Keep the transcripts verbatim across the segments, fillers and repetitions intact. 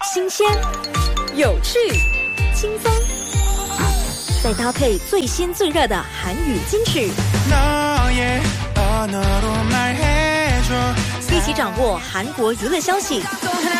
新鲜、有趣、轻松，再搭配最新最热的韩语金曲，一起掌握韩国娱乐消息，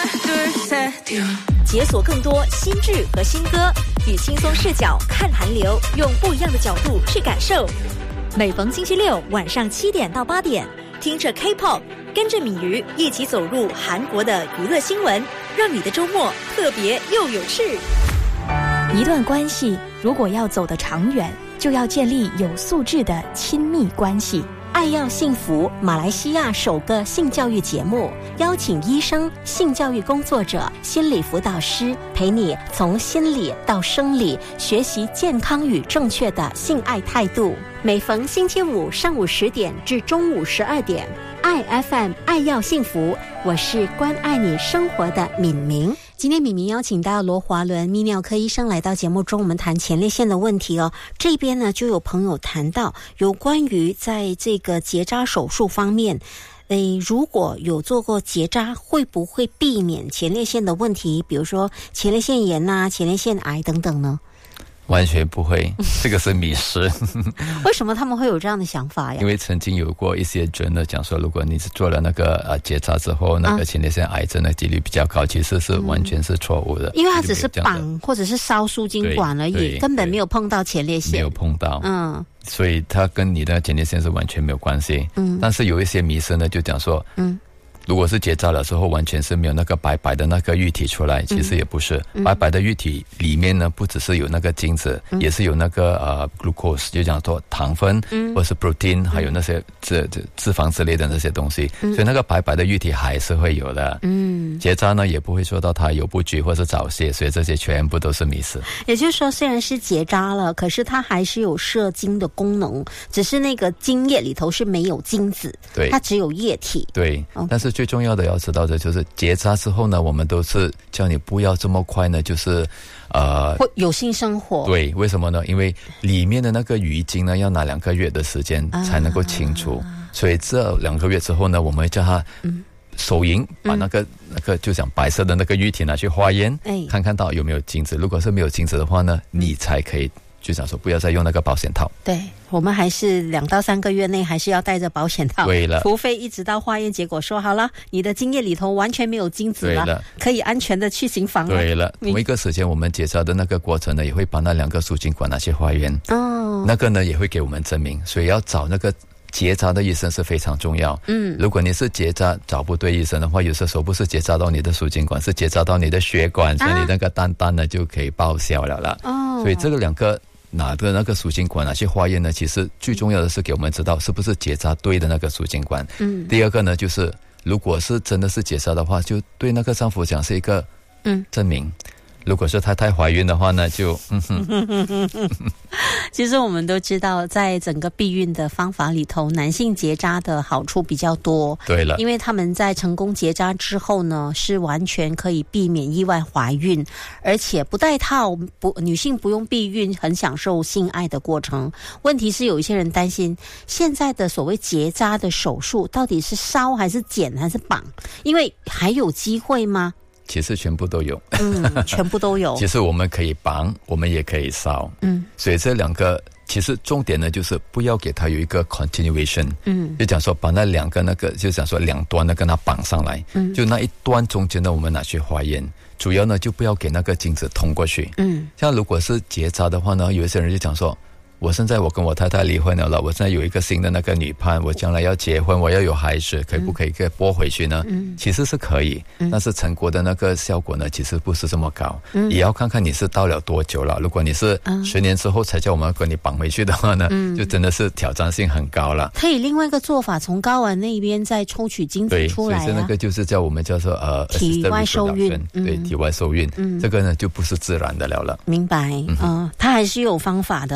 解锁更多新剧和新歌，以轻松视角看韩流，用不一样的角度去感受。每逢星期六晚上七点到八点，听着 K-pop， 跟着敏瑜一起走入韩国的娱乐新闻，让你的周末特别又有趣。 一段关系如果要走得长远，就要建立有素质的亲密关系。 爱要幸福，马来西亚首个性教育节目，邀请医生、性教育工作者、心理辅导师，陪你从心理到生理，学习健康与正确的性爱态度。每逢星期五上午十点至中午十二点，爱 F M 爱要幸福，我是关爱你生活的敏明。今天敏明邀请到罗华伦泌尿科医生来到节目中，我们谈前列腺的问题哦。这边呢就有朋友谈到有关于在这个结扎手术方面，诶，如果有做过结扎，会不会避免前列腺的问题，比如说前列腺炎啊、前列腺癌等等呢？ 完全不会，这个是迷失。 为什么他们会有这样的想法呀？ 因为曾经有过一些journal讲说，如果你是做了那个呃结扎之后，那个前列腺癌症的几率比较高，其实是完全是错误的。 因为它只是绑或者是烧输精管而已，根本没有碰到前列腺， 没有碰到。 嗯， 所以它跟你的前列腺是完全没有关系。嗯，但是有一些迷思呢，就讲说，嗯。如果是结扎了之后完全是没有那个白白的那个液体出来，其实也不是、嗯、白白的液体里面呢不只是有那个精子、嗯、也是有那个呃 glucose， 就讲说糖分、嗯、或是 protein、嗯、还有那些脂脂肪之类的那些东西、嗯、所以那个白白的液体还是会有的。嗯，结扎呢也不会说到它有不举或是早泄，所以这些全部都是迷思。 也就是说虽然是结扎了，可是它还是有射精的功能，只是那个精液里头是没有精子，对，它只有液体。 对、okay. 但是最重要的要知道的就是结扎之后呢，我们都是叫你不要这么快呢，就是呃会有性生活。对， 为什么呢？因为里面的那个余精呢要拿两个月的时间才能够清除、啊、所以这两个月之后呢，我们会叫他手淫、嗯、把那个、嗯、那个就讲白色的那个液体拿去化验、哎、看看到有没有精子，如果是没有精子的话呢，你才可以就想说不要再用那个保险套。 对，我们还是两到三个月内还是要带着保险套。对了，除非一直到化验结果说好了，你的精液里头完全没有精子 了, 了可以安全的去行房了。 对了，同一个时间我们结扎的那个过程呢，也会把那两个输精管拿去化验。哦，那个呢也会给我们证明，所以要找那个结扎的医生是非常重要。嗯，如果你是结扎找不对医生的话，有些时候不是结扎到你的输精管，是结扎到你的血管，啊、所以你那个蛋蛋呢就可以报销了啦。哦，所以这个两个哪个那个输精管拿去化验呢？其实最重要的是给我们知道是不是结扎对的那个输精管。嗯，第二个呢，就是如果是真的是结扎的话，就对那个丈夫讲是一个嗯证明。嗯，如果是太太怀孕的话呢，就嗯哼。 其实我们都知道，在整个避孕的方法里头，男性结扎的好处比较多。对了，因为他们在成功结扎之后呢，是完全可以避免意外怀孕，而且不戴套，不女性不用避孕，很享受性爱的过程。问题是有一些人担心，现在的所谓结扎的手术到底是烧还是剪还是绑？因为还有机会吗？ 其实全部都有， 嗯，全部都有。 其实我们可以绑，我们也可以烧，嗯，所以这两个其实重点呢，就是不要给它有一个 continuation， 嗯，就讲说把那两个那个，就讲说两端呢跟它绑上来，嗯，就那一端中间呢我们拿去化验，主要呢就不要给那个精子通过去，嗯，像如果是结扎的话呢，有一些人就讲说，我现在我跟我太太离婚了了，我现在有一个新的那个女伴，我将来要结婚，我要有孩子，可不可以给拨回去呢？嗯，其实是可以，嗯，但是成果的那个效果呢，其实不是这么高，嗯，也要看看你是到了多久了。如果你是十年之后才叫我们跟你绑回去的话呢，嗯，就真的是挑战性很高了。 可以另外一个做法，从睾丸那边再抽取精子出来啊。 对，所以那个就是叫我们叫做呃体外受孕， 嗯，对，体外受孕，嗯，这个呢就不是自然的了了。 明白，嗯，呃，它还是有方法的啊，哦， 还是有方法。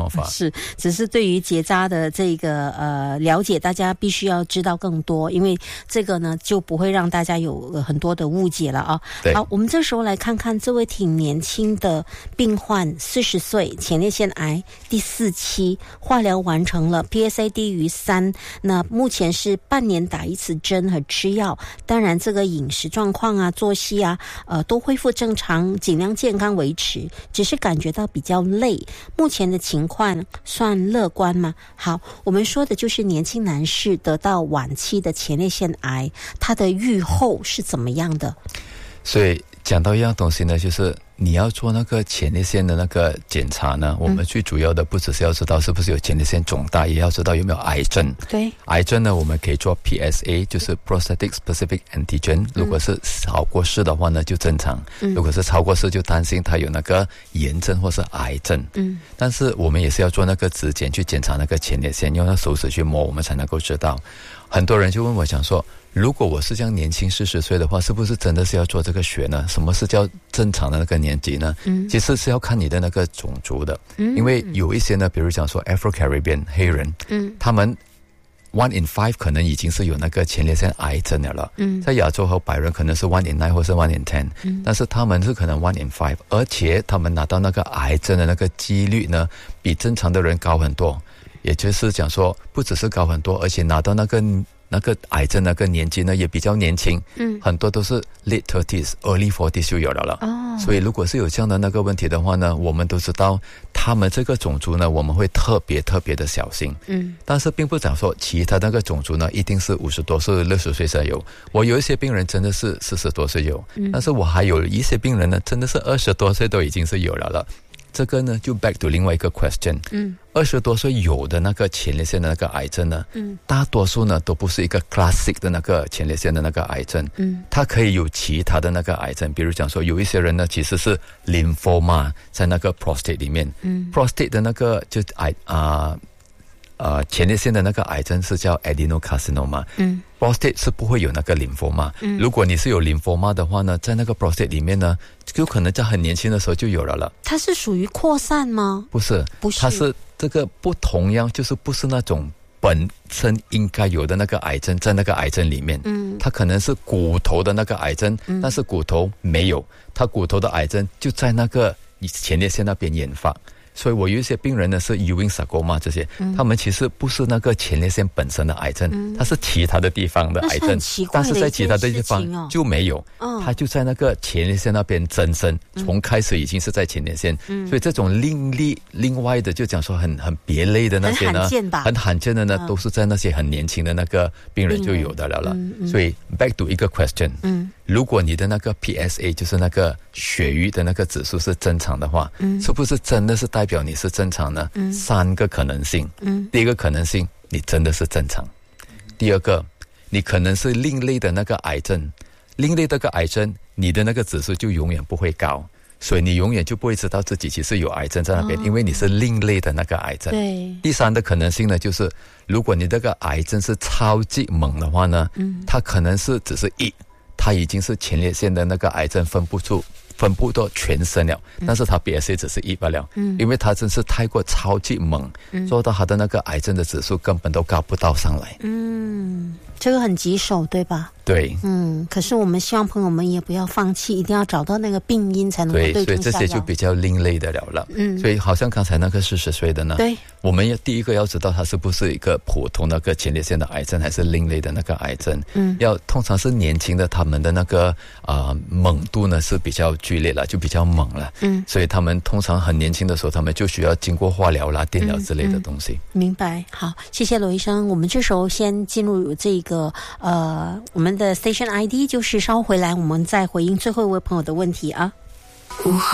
方法。 是，只是对于结扎的这个呃了解，大家必须要知道更多，因为这个呢就不会让大家有很多的误解了啊。好，我们这时候来看看这位挺年轻的病患，四十岁，前列腺癌第四期，化疗完成了 ，P S A 低于三，那目前是半年打一次针和吃药，当然这个饮食状况啊、作息啊，呃，都恢复正常，尽量健康维持，只是感觉到比较累。目前的情况算乐观吗？好，我们说的就是年轻男士得到晚期的前列腺癌，他的预后是怎么样的？ 所以讲到一样东西呢，就是你要做那个前列腺的那个检查呢，我们最主要的不只是要知道是不是有前列腺肿大，也要知道有没有癌症。 对， 癌症呢，我们可以做 P S A， 就是 Prostatic Specific Antigen， 如果是超过四的话呢，就正常；嗯、如果是超过四，就担心它有那个炎症或是癌症。嗯，但是我们也是要做那个指检去检查那个前列腺，用那手指去摸，我们才能够知道。很多人就问我讲说，如果我是这样年轻四十岁的话，是不是真的是要做这个血呢？什么是叫正常的那个年纪呢？嗯，其实是要看你的那个种族的，嗯，因为有一些呢，比如讲说 Afro-Caribbean 黑人，嗯，他们 one in five 可能已经是有那个前列腺癌症的了，嗯，在亚洲和白人可能是 one in nine 或是 one in ten，嗯，但是他们是可能 one in five， 而且他们拿到那个癌症的那个几率呢，比正常的人高很多。也就是讲说，不只是高很多，而且拿到那个那个癌症那个年纪呢，也比较年轻，嗯，很多都是 late thirties、early forties 就有了了。哦，所以如果是有这样的那个问题的话呢，我们都知道他们这个种族呢，我们会特别特别的小心。嗯，但是并不讲说其他那个种族呢，一定是五十多岁、六十岁才有。我有一些病人真的是四十多岁有，嗯，但是我还有一些病人呢，真的是二十多岁都已经是有了了。这个呢，就 back to 另外一个 question。嗯，二十多岁有的那个前列腺的那个癌症呢，嗯，大多数呢都不是一个 classic 的那个前列腺的那个癌症。嗯，它可以有其他的那个癌症，比如讲说有一些人呢其实是 lymphoma 在那个 prostate 里面。嗯 ，prostate 的那个就癌啊。呃，前列腺的那个癌症是叫 adenocarcinoma， 嗯 ，prostate 是不会有那个 lymphoma，嗯，如果你是有 lymphoma 的话呢，在那个 prostate 里面呢，就可能在很年轻的时候就有了了。 它是属于扩散吗？ 不是，不是，它是这个不同样，就是不是那种本身应该有的那个癌症，在那个癌症里面，嗯，它可能是骨头的那个癌症，嗯，但是骨头没有，它骨头的癌症就在那个前列腺那边研发。所以我有一些病人呢是 Ewing sarcoma 这些、嗯、他们其实不是那个前列腺本身的癌症、嗯、它是其他的地方的癌症，但是在其他的地方就没有、哦、它就在那个前列腺那边增生、嗯、从开始已经是在前列腺、嗯、所以这种另例另外的就讲说很很别类的那些呢，很罕见吧，很罕见的呢、嗯、都是在那些很年轻的那个病人就有的了了、嗯嗯、所以 back to 一个 question， 嗯，如果你的那个 P S A 就是那个血瘀的那个指数是正常的话、嗯、是不是真的是代表你是正常呢、嗯、三个可能性、嗯、第一个可能性你真的是正常，第二个你可能是另类的那个癌症，另类的那个癌症你的那个指数就永远不会高，所以你永远就不会知道自己其实有癌症在那边、哦、因为你是另类的那个癌症。对，第三的可能性呢，就是如果你这个癌症是超级猛的话呢、嗯、它可能是只是一它已经是前列腺的那个癌症分布出分布到全身了、嗯、但是它 P S A 只是一罢了、嗯、因为它真是太过超级猛、嗯、做到它的那个癌症的指数根本都高不到上来。嗯，这个很棘手对吧？对，嗯，可是我们希望朋友们也不要放弃，一定要找到那个病因才能够对症下药。对，所以这些就比较另类的了了。嗯，所以好像刚才那个四十岁的呢，对，我们要第一个要知道它是不是一个普通那个前列腺的癌症，还是另类的那个癌症。嗯，要通常是年轻的，他们的那个啊、呃、猛度呢是比较剧烈了，就比较猛了。嗯，所以他们通常很年轻的时候，他们就需要经过化疗啦、电疗之类的东西。嗯嗯、明白。好，谢谢罗医生。我们这时候先进入这个呃我们的 Station I D， 就是稍回来我们再回应最后一位朋友的问题啊。